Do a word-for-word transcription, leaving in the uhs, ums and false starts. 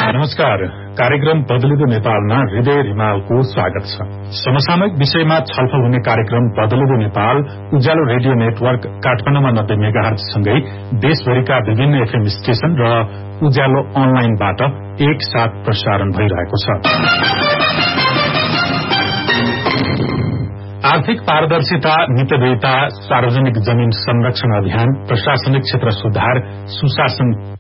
नमस्कार। कार्यक्रम बदलिदो नेपालमा हृदय रिमालको स्वागत छ। समसामयिक विषयमा छलफल हुने कार्यक्रम बदलिदो नेपाल उज्यालो रेडियो नेटवर्क काठमाडौँमा नब्बे मेगाहर्ज सँगै देशभरिका विभिन्न एफएम स्टेशन र उज्यालो अनलाइनबाट एक साथ प्रसारण भइरहेको छ। आर्थिक पारदर्शिता, मितव्ययिता, सार्वजनिक जमीन संरक्षण अभियान, प्रशासनिक क्षेत्र सुधार, सुशासन